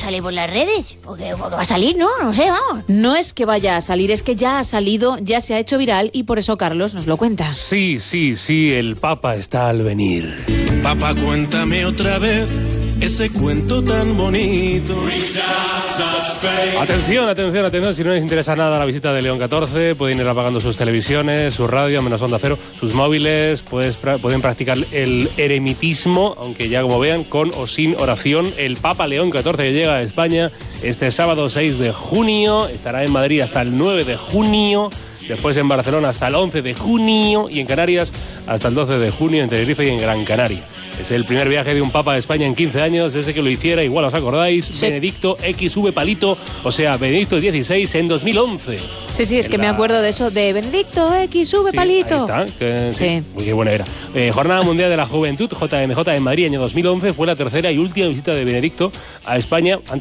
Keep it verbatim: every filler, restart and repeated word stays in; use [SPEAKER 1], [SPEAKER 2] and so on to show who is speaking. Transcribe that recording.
[SPEAKER 1] sale por las redes? Porque, porque va a salir, ¿no? No sé, vamos.
[SPEAKER 2] No es que vaya a salir, es que ya ha salido, ya se ha hecho viral y por eso Carlos nos lo cuenta.
[SPEAKER 3] Sí, sí, sí, el Papa está al venir.
[SPEAKER 4] Papá, cuéntame otra vez ese cuento tan bonito.
[SPEAKER 3] Atención, atención, atención, si no les interesa nada la visita de León catorce, pueden ir apagando sus televisiones, su radio, menos Onda Cero, sus móviles, pues, pueden practicar el eremitismo, aunque ya como vean, con o sin oración. El Papa León catorce que llega a España este sábado seis de junio, estará en Madrid hasta el nueve de junio, después en Barcelona hasta el once de junio y en Canarias hasta el doce de junio en Tenerife y en Gran Canaria. Es el primer viaje de un papa a España en quince años, desde que lo hiciera, igual os acordáis, sí. Benedicto equis uve Palito, o sea, Benedicto dieciséis en dos mil once.
[SPEAKER 2] Sí, sí, es que la... me acuerdo de eso, de Benedicto equis ube
[SPEAKER 3] sí,
[SPEAKER 2] Palito.
[SPEAKER 3] Ahí está, que, sí.
[SPEAKER 2] sí.
[SPEAKER 3] Uy, qué buena era. Eh, Jornada Mundial de la Juventud, J M J en Madrid, año dos mil once, fue la tercera y última visita de Benedicto a España.